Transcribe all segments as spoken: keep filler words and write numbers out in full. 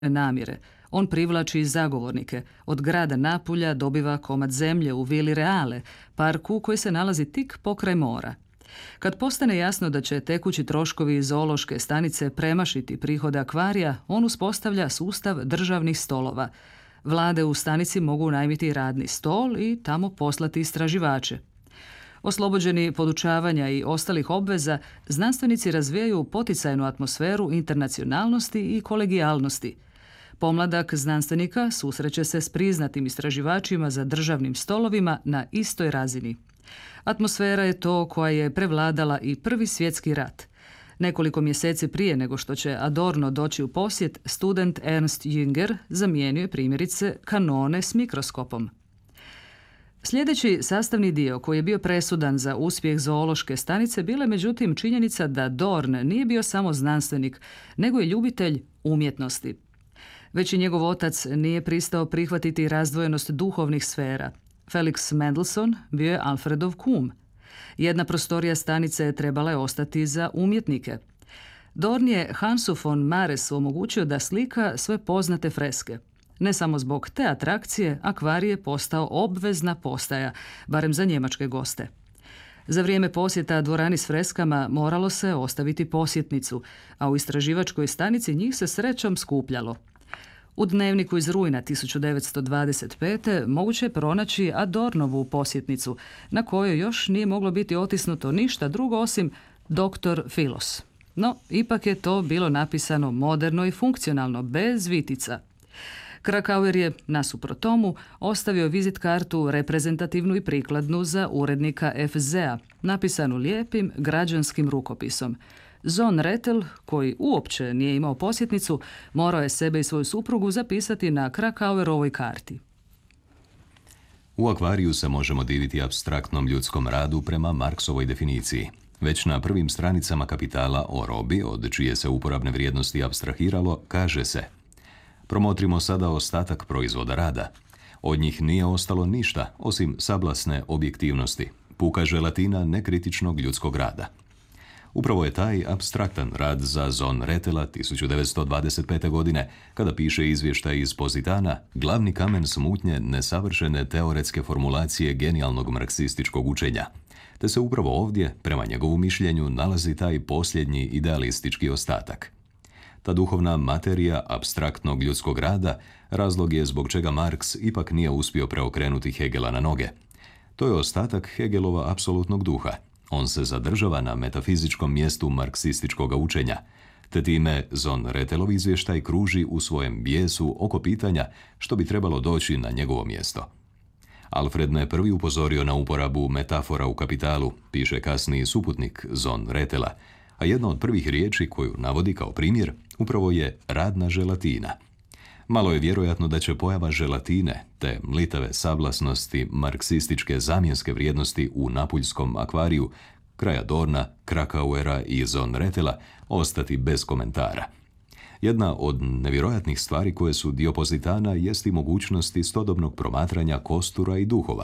namjere. On privlači zagovornike. Od grada Napulja dobiva komad zemlje u Vili Reale, parku koji se nalazi tik pokraj mora. Kad postane jasno da će tekući troškovi zoološke stanice premašiti prihode akvarija, on uspostavlja sustav državnih stolova. Vlade u stanici mogu najmiti radni stol i tamo poslati istraživače. Oslobođeni podučavanja i ostalih obveza, znanstvenici razvijaju poticajnu atmosferu internacionalnosti i kolegijalnosti. Pomladak znanstvenika susreće se s priznatim istraživačima za državnim stolovima na istoj razini. Atmosfera je to koja je prevladala i Prvi svjetski rat. Nekoliko mjeseci prije nego što će Adorno doći u posjet, student Ernst Jünger zamijenio je primjerice kanone s mikroskopom. Sljedeći sastavni dio koji je bio presudan za uspjeh zoološke stanice bila je međutim činjenica da Dorn nije bio samo znanstvenik, nego i ljubitelj umjetnosti. Već i njegov otac nije pristao prihvatiti razdvojenost duhovnih sfera. Felix Mendelssohn bio je Alfredov kum. Jedna prostorija stanice trebala je ostati za umjetnike. Dorn je Hansu von Maresu omogućio da slika sve poznate freske. Ne samo zbog te atrakcije, akvarij je postao obvezna postaja, barem za njemačke goste. Za vrijeme posjeta dvorani s freskama moralo se ostaviti posjetnicu, a u istraživačkoj stanici njih se srećom skupljalo. U dnevniku iz rujna tisuću devetsto dvadeset pete moguće je pronaći Adornovu posjetnicu, na kojoj još nije moglo biti otisnuto ništa drugo osim doktor Filos. No, ipak je to bilo napisano moderno i funkcionalno, bez vitica. Krakauer je, nasuprot tomu, ostavio vizit kartu reprezentativnu i prikladnu za urednika F Z-a, napisanu lijepim građanskim rukopisom. Zon Retel, koji uopće nije imao posjetnicu, morao je sebe i svoju suprugu zapisati na Krakauerovoj karti. U akvariju se možemo diviti apstraktnom ljudskom radu prema Marksovoj definiciji. Već na prvim stranicama Kapitala o robi, od čije se uporabne vrijednosti apstrahiralo, kaže se: promotrimo sada ostatak proizvoda rada. Od njih nije ostalo ništa, osim sablasne objektivnosti, puka želatina nekritičnog ljudskog rada. Upravo je taj apstraktan rad za Zon Retela tisuću devetsto dvadeset pete. godine, kada piše izvještaj iz Pozitana, glavni kamen smutnje nesavršene teoretske formulacije genijalnog marksističkog učenja, te se upravo ovdje, prema njegovu mišljenju, nalazi taj posljednji idealistički ostatak. Ta duhovna materija apstraktnog ljudskog rada razlog je zbog čega Marks ipak nije uspio preokrenuti Hegela na noge. To je ostatak Hegelova apsolutnog duha. On se zadržava na metafizičkom mjestu marksističkog učenja, te time Zon Retelov izvještaj kruži u svojem bijesu oko pitanja što bi trebalo doći na njegovo mjesto. Alfred me prvi upozorio na uporabu metafora u Kapitalu, piše kasniji suputnik Zon Retela, a jedna od prvih riječi koju navodi kao primjer upravo je radna želatina. Malo je vjerojatno da će pojava želatine, te mlitave sablasnosti marksističke zamjenske vrijednosti u napuljskom akvariju, kraja Dorna, Krakauera i Zon Retela, ostati bez komentara. Jedna od nevjerojatnih stvari koje su dio Pozitana jest i mogućnost istodobnog promatranja kostura i duhova.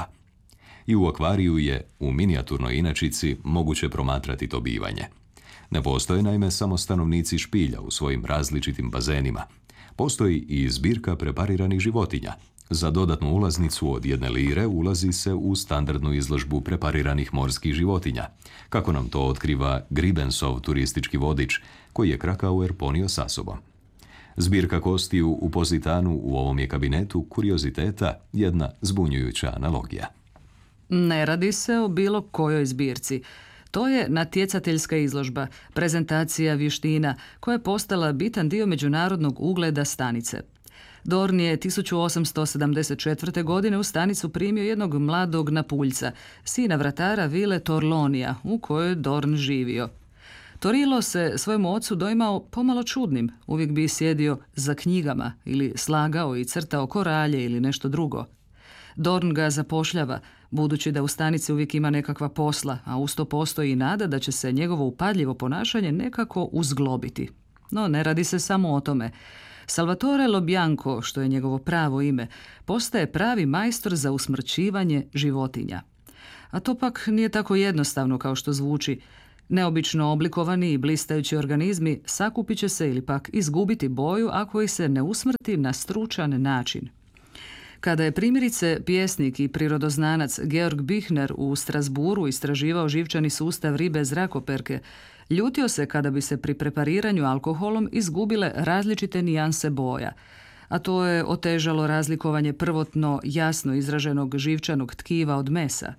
I u akvariju je, u minijaturnoj inačici, moguće promatrati to bivanje. Ne postoje naime samo stanovnici špilja u svojim različitim bazenima. Postoji i zbirka prepariranih životinja. Za dodatnu ulaznicu od jedne lire ulazi se u standardnu izložbu prepariranih morskih životinja, kako nam to otkriva Gribensov turistički vodič, koji je Krakauer ponio sa sobom. Zbirka kostiju u Pozitanu u ovom je kabinetu kurioziteta jedna zbunjujuća analogija. Ne radi se o bilo kojoj zbirci. To je natjecateljska izložba, prezentacija vještina koja je postala bitan dio međunarodnog ugleda stanice. Dorn je tisuću osamsto sedamdeset četvrte. godine u stanicu primio jednog mladog Napuljca, sina vratara vile Torlonija, u kojoj je Dorn živio. Torilo se svojemu ocu doimao pomalo čudnim, uvijek bi sjedio za knjigama ili slagao i crtao koralje ili nešto drugo. Dorn ga zapošljava, budući da u stanici uvijek ima nekakva posla, a uz to postoji i nada da će se njegovo upadljivo ponašanje nekako uzglobiti. No, ne radi se samo o tome. Salvatore Lobianco, što je njegovo pravo ime, postaje pravi majstor za usmrćivanje životinja. A to pak nije tako jednostavno kao što zvuči. Neobično oblikovani i blistajući organizmi sakupit će se ili pak izgubiti boju ako ih se ne usmrti na stručan način. Kada je primjerice pjesnik i prirodoznanac Georg Büchner u Strasburu istraživao živčani sustav ribe zrakoperke, ljutio se kada bi se pri prepariranju alkoholom izgubile različite nijanse boja, a to je otežalo razlikovanje prvotno jasno izraženog živčanog tkiva od mesa.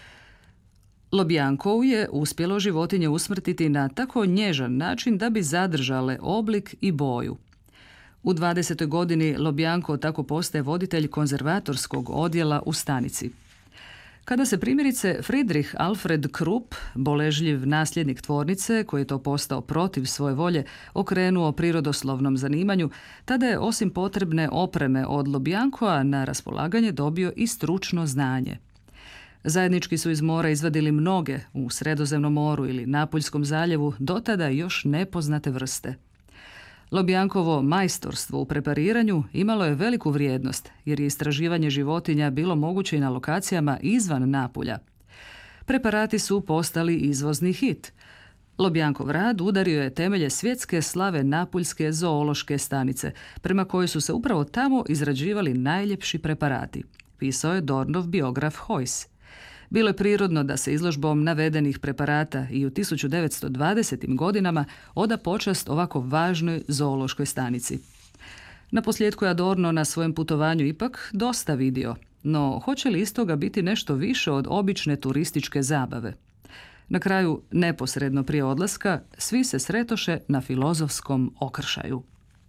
Lobjankovu je uspjelo životinje usmrtiti na tako nježan način da bi zadržale oblik i boju. U dvadesetoj godini Lobjanko tako postaje voditelj konzervatorskog odjela u stanici. Kada se primjerice Friedrich Alfred Krupp, boležljiv nasljednik tvornice, koji je to postao protiv svoje volje, okrenuo prirodoslovnom zanimanju, tada je osim potrebne opreme od Lobjankoa na raspolaganje dobio i stručno znanje. Zajednički su iz mora izvadili mnoge u Sredozemnom moru ili Napuljskom zaljevu dotada još nepoznate vrste. Lobjankovo majstorstvo u prepariranju imalo je veliku vrijednost jer je istraživanje životinja bilo moguće i na lokacijama izvan Napulja. Preparati su postali izvozni hit. Lobjankov rad udario je temelje svjetske slave Napuljske zoološke stanice, prema kojoj su se upravo tamo izrađivali najljepši preparati, pisao je Dornov biograf Heuss. Bilo je prirodno da se izložbom navedenih preparata i u tisuću devetsto dvadesetim godinama oda počast ovako važnoj zoološkoj stanici. Naposljetku je Adorno na svojem putovanju ipak dosta vidio, no hoće li iz toga biti nešto više od obične turističke zabave? Na kraju, neposredno prije odlaska, svi se sretoše na filozofskom okršaju.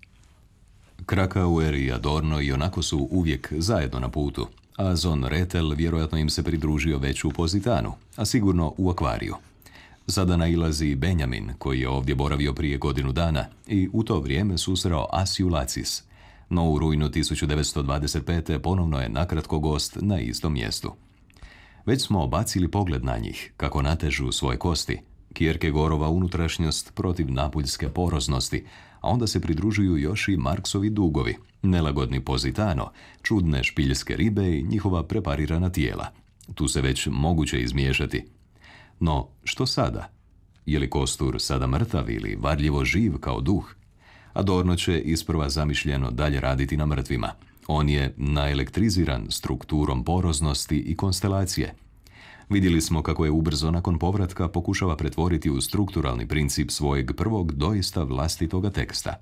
Krakauer i Adorno i onako su uvijek zajedno na putu, a Zon Retel vjerojatno im se pridružio već u Pozitanu, a sigurno u akvariju. Sada nailazi i Benjamin, koji je ovdje boravio prije godinu dana i u to vrijeme susreo Asiju Lacis, no u rujnu tisuću devetsto dvadeset pete ponovno je nakratko gost na istom mjestu. Već smo obacili pogled na njih, kako natežu svoje kosti, Kierkegaardova unutrašnjost protiv napuljske poroznosti, a onda se pridružuju još i Marksovi dugovi, nelagodni Pozitano, čudne špiljske ribe i njihova preparirana tijela. Tu se već moguće izmiješati. No, što sada? Je li kostur sada mrtav ili varljivo živ kao duh? Adorno će isprva zamišljeno dalje raditi na mrtvima. On je naelektriziran strukturom poroznosti i konstelacije. Vidjeli smo kako je ubrzo nakon povratka pokušava pretvoriti u strukturalni princip svojeg prvog doista vlastitoga teksta.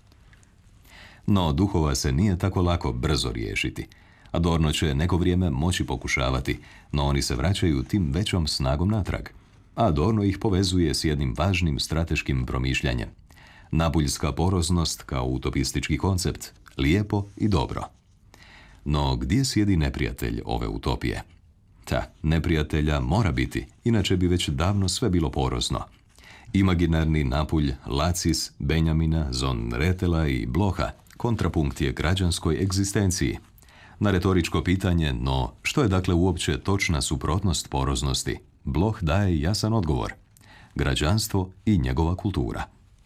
No, duhova se nije tako lako brzo riješiti. Adorno će neko vrijeme moći pokušavati, no oni se vraćaju tim većom snagom natrag. Adorno ih povezuje s jednim važnim strateškim promišljanjem. Napuljska poroznost kao utopistički koncept, lijepo i dobro. No, gdje sjedi neprijatelj ove utopije? Ta, neprijatelja mora biti, inače bi već davno sve bilo porozno. Imaginarni Napulj, Lacis, Benjamina, Zon Retela i Bloha kontrapunkt je građanskoj egzistenciji. Na retoričko pitanje, no što je dakle uopće točna suprotnost poroznosti, Bloh daje jasan odgovor. Građanstvo i njegova kultura.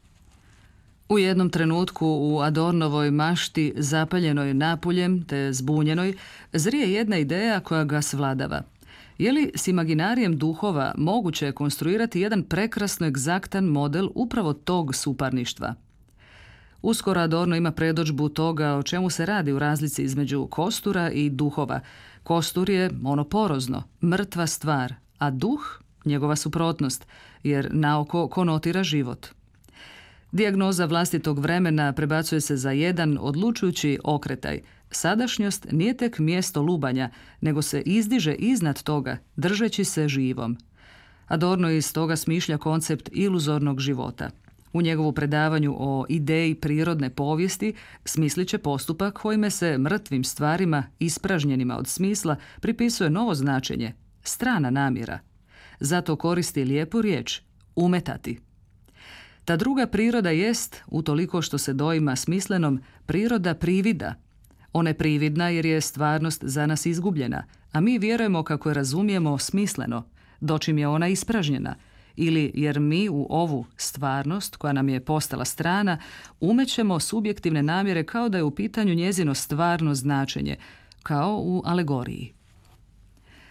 U jednom trenutku u Adornovoj mašti zapaljenoj Napuljem te zbunjenoj zrije jedna ideja koja ga svladava. Je li s imaginarijem duhova moguće konstruirati jedan prekrasno egzaktan model upravo tog suparništva? Uskoro Adorno ima predodžbu toga o čemu se radi u razlici između kostura i duhova. Kostur je ono porozno, mrtva stvar, a duh njegova suprotnost, jer naoko konotira život. Dijagnoza vlastitog vremena prebacuje se za jedan odlučujući okretaj. Sadašnjost nije tek mjesto lubanja, nego se izdiže iznad toga, držeći se živom. Adorno iz toga smišlja koncept iluzornog života. U njegovu predavanju o ideji prirodne povijesti smislit će postupak kojime se mrtvim stvarima, ispražnjenima od smisla, pripisuje novo značenje, strana namjera. Zato koristi lijepu riječ, umetati. Ta druga priroda jest, utoliko što se doima smislenom, priroda privida. Ona je prividna jer je stvarnost za nas izgubljena, a mi vjerujemo kako je razumijemo smisleno, dočim je ona ispražnjena, ili jer mi u ovu stvarnost, koja nam je postala strana, umećemo subjektivne namjere kao da je u pitanju njezino stvarno značenje, kao u alegoriji.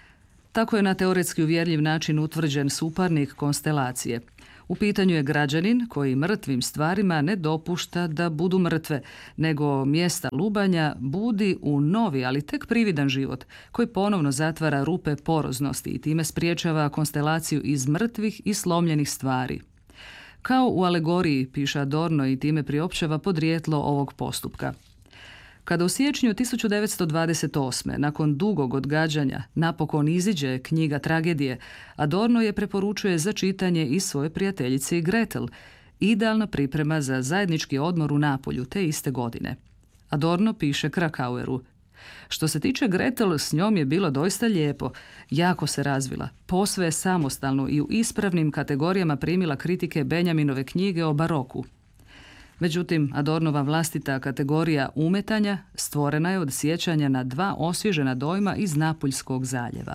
Tako je na teoretski uvjerljiv način utvrđen suparnik konstelacije. U pitanju je građanin koji mrtvim stvarima ne dopušta da budu mrtve, nego mjesta lubanja budi u novi, ali tek prividan život, koji ponovno zatvara rupe poroznosti i time spriječava konstelaciju iz mrtvih i slomljenih stvari. Kao u alegoriji, piše Adorno i time priopćava podrijetlo ovog postupka. Kada u siječnju tisuću devetsto dvadeset osme. nakon dugog odgađanja, napokon iziđe knjiga tragedije, Adorno je preporučuje za čitanje i svoje prijateljici Gretel, idealna priprema za zajednički odmor u Napolju te iste godine. Adorno piše Krakaueru: što se tiče Gretel, s njom je bilo doista lijepo, jako se razvila, posve je samostalno i u ispravnim kategorijama primila kritike Benjaminove knjige o baroku. Međutim, Adornova vlastita kategorija umetanja stvorena je od sjećanja na dva osvježena dojma iz Napuljskog zaljeva.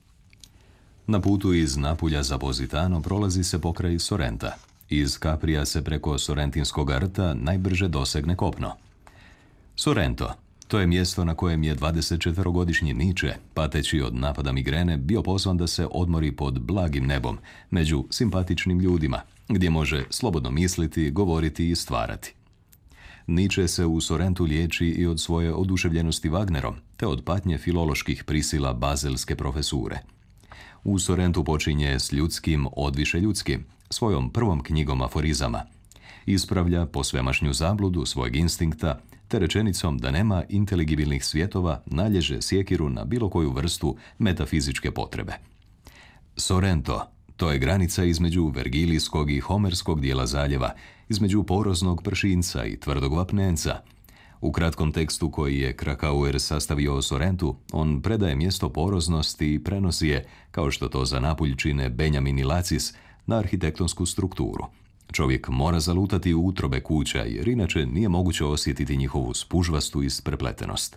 Na putu iz Napulja za Positano prolazi se pokraj Sorenta. Iz Kaprija se preko Sorentinskog rta najbrže dosegne kopno. Sorento, to je mjesto na kojem je dvadesetčetverogodišnji Nietzsche, pateći od napada migrene, bio pozvan da se odmori pod blagim nebom, među simpatičnim ljudima, gdje može slobodno misliti, govoriti i stvarati. Nietzsche se u Sorentu liječi i od svoje oduševljenosti Wagnerom, te od patnje filoloških prisila bazelske profesure. U Sorentu počinje s ljudskim odviše ljudskim, svojom prvom knjigom aforizama. Ispravlja posvemašnju zabludu svojeg instinkta, te rečenicom da nema inteligibilnih svjetova nalježe sjekiru na bilo koju vrstu metafizičke potrebe. Sorento, to je granica između vergilijskog i homerskog dijela zaljeva, između poroznog pršinca i tvrdog vapnenca. U kratkom tekstu koji je Krakauer sastavio o Sorentu, on predaje mjesto poroznosti i prenosi je, kao što to za Napulj čine Benjamin i Lacis, na arhitektonsku strukturu. Čovjek mora zalutati u utrobe kuća, jer inače nije moguće osjetiti njihovu spužvastu isprepletenost.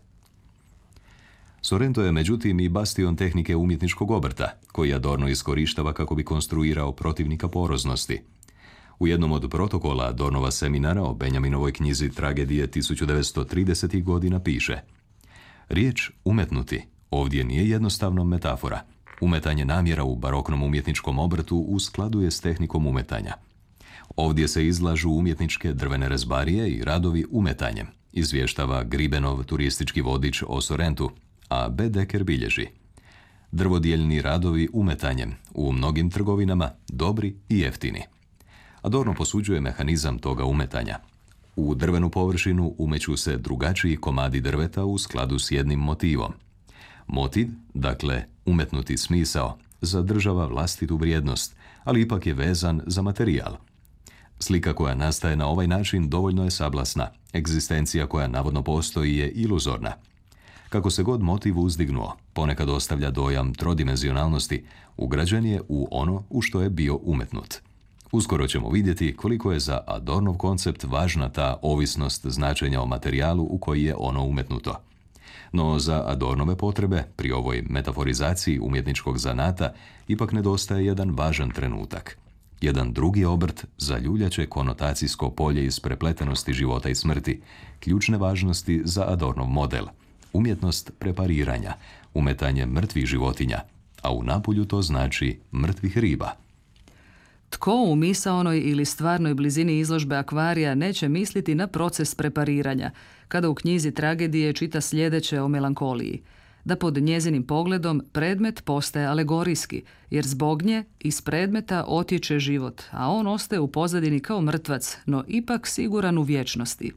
Sorento je međutim i bastion tehnike umjetničkog obrta, koji Adorno iskorištava kako bi konstruirao protivnika poroznosti. U jednom od protokola Adornova seminara o Benjaminovoj knjizi Tragedije tisuću devetsto tridesetih godina piše: riječ umetnuti ovdje nije jednostavno metafora. Umetanje namjera u baroknom umjetničkom obrtu u skladu je s tehnikom umetanja. Ovdje se izlažu umjetničke drvene rezbarije i radovi umetanjem, izvještava Gribenov turistički vodič o Sorentu, a B. Decker bilježi: drvodjeljni radovi umetanjem, u mnogim trgovinama dobri i jeftini. Adorno posuđuje mehanizam toga umetanja. U drvenu površinu umeću se drugačiji komadi drveta u skladu s jednim motivom. Motiv, dakle umetnuti smisao, zadržava vlastitu vrijednost, ali ipak je vezan za materijal. Slika koja nastaje na ovaj način dovoljno je sablasna, egzistencija koja navodno postoji je iluzorna. Kako se god motiv uzdignuo, ponekad ostavlja dojam trodimenzionalnosti, ugrađen je u ono u što je bio umetnut. Uskoro ćemo vidjeti koliko je za Adornov koncept važna ta ovisnost značenja o materijalu u koji je ono umetnuto. No za Adornove potrebe, pri ovoj metaforizaciji umjetničkog zanata, ipak nedostaje jedan važan trenutak. Jedan drugi obrt zaljuljaće konotacijsko polje iz prepletenosti života i smrti, ključne važnosti za Adornov model, umjetnost prepariranja, umetanje mrtvih životinja, a u Napulju to znači mrtvih riba. Tko u misaonoj ili stvarnoj blizini izložbe akvarija neće misliti na proces prepariranja, kada u knjizi Tragedije čita sljedeće o melankoliji: da pod njezinim pogledom predmet postaje alegorijski, jer zbog nje iz predmeta otječe život, a on ostaje u pozadini kao mrtvac, no ipak siguran u vječnosti.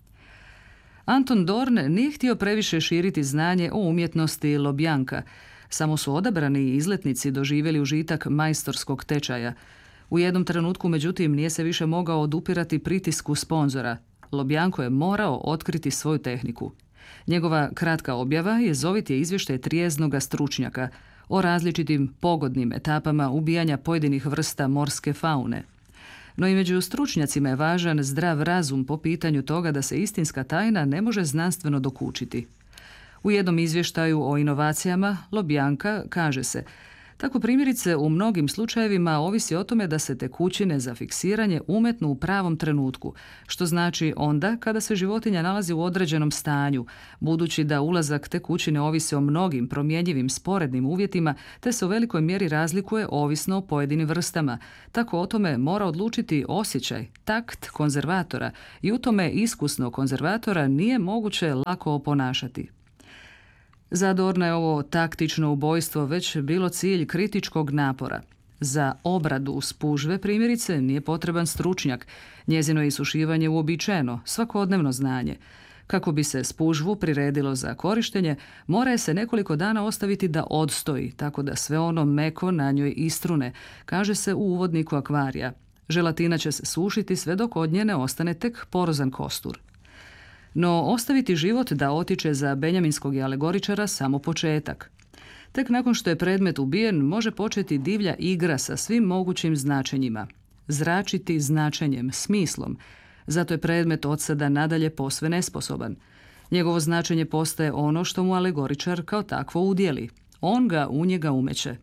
Anton Dorn nije htio previše širiti znanje o umjetnosti Lobjanka, samo su odabrani izletnici doživjeli užitak majstorskog tečaja. U jednom trenutku, međutim, nije se više mogao odupirati pritisku sponzora. Lobjanko je morao otkriti svoju tehniku. Njegova kratka objava je zovit je izvještaj trijeznoga stručnjaka o različitim pogodnim etapama ubijanja pojedinih vrsta morske faune. No i među stručnjacima je važan zdrav razum po pitanju toga da se istinska tajna ne može znanstveno dokučiti. U jednom izvještaju o inovacijama Lobjanka kaže se: Tako primjerice u mnogim slučajevima ovisi o tome da se tekućine za fiksiranje umetnu u pravom trenutku, što znači onda kada se životinja nalazi u određenom stanju, budući da ulazak tekućine ovisi o mnogim promjenjivim sporednim uvjetima te se u velikoj mjeri razlikuje ovisno o pojedinim vrstama. Tako o tome mora odlučiti osjećaj, takt konzervatora i u tome iskusno konzervatora nije moguće lako oponašati. Za Adorna je ovo taktično ubojstvo već bilo cilj kritičkog napora. Za obradu spužve primjerice nije potreban stručnjak, njezino je isušivanje uobičajeno, svakodnevno znanje. Kako bi se spužvu priredilo za korištenje, mora je se nekoliko dana ostaviti da odstoji, tako da sve ono meko na njoj istrune, kaže se u uvodniku akvarija. Želatina će se sušiti sve dok od nje ne ostane tek porozan kostur. No ostaviti život da otiče za benjaminskog je alegoričara samo početak. Tek nakon što je predmet ubijen može početi divlja igra sa svim mogućim značenjima. Zračiti značenjem, smislom. Zato je predmet od sada nadalje posve nesposoban. Njegovo značenje postaje ono što mu alegoričar kao takvo udjeli. On ga u njega umeće.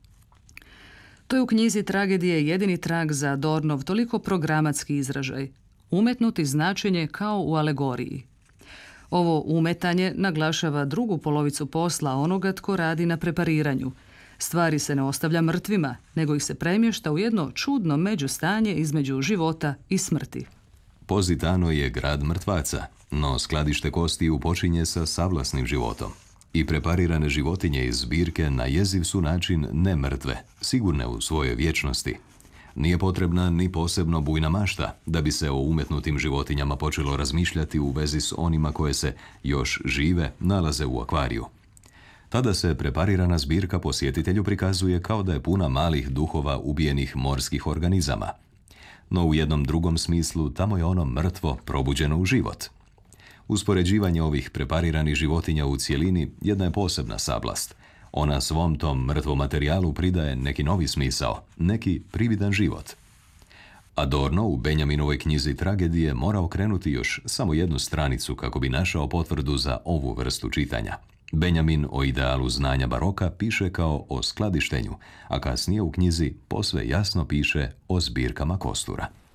To je u knjizi Tragedije jedini trag za Adornov toliko programatski izražaj. Umetnuti značenje kao u alegoriji. Ovo umetanje naglašava drugu polovicu posla onoga tko radi na prepariranju. Stvari se ne ostavlja mrtvima, nego ih se premješta u jedno čudno međustanje između života i smrti. Positano je grad mrtvaca, no skladište kostiju počinje sa savlasnim životom. I preparirane životinje iz zbirke na jeziv su način ne mrtve, sigurne u svojoj vječnosti. Nije potrebna ni posebno bujna mašta da bi se o umetnutim životinjama počelo razmišljati u vezi s onima koje se još žive nalaze u akvariju. Tada se preparirana zbirka posjetitelju prikazuje kao da je puna malih duhova ubijenih morskih organizama. No u jednom drugom smislu tamo je ono mrtvo probuđeno u život. Uspoređivanje ovih prepariranih životinja u cjelini jedna je posebna sablast. Ona svom tom mrtvom materijalu pridaje neki novi smisao, neki prividan život. Adorno u Benjaminovoj knjizi Tragedije mora okrenuti još samo jednu stranicu kako bi našao potvrdu za ovu vrstu čitanja. Benjamin o idealu znanja baroka piše kao o skladištenju, a kasnije u knjizi posve jasno piše o zbirkama kostura.